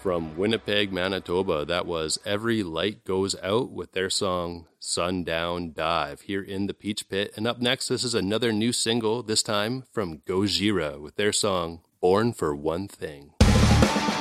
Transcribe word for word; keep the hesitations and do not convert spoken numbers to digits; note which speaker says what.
Speaker 1: From Winnipeg, Manitoba, that was Every Light Goes Out with their song Sundown Dive here in the Peach Pit. And up next, this is another new single, this time from Gojira with their song Born for One Thing.